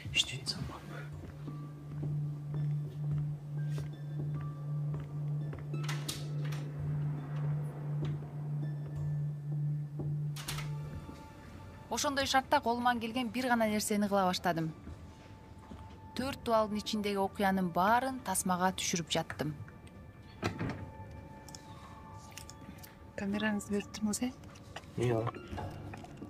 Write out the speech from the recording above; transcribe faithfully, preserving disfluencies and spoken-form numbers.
иштейсің ба? Ошондой шартта колуман келген бир гана нерсени кыла баштадым. Төрт дуалдын ичиндеги окуянын баарын тасмага түшүрүп жаттым. Камераңызды берип туруңуз, э? Ия.